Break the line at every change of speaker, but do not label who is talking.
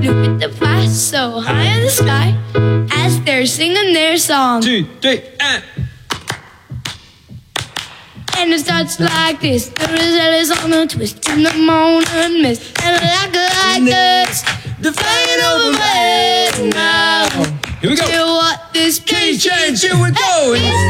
Look at the past so high in the sky as they're singing their song.
2, 3, and.
And it starts like this. The result is on the twist in the morning mist. And like this, the flying over my head now.
Here we go.
Feel what this
Key
piece
change, here we go.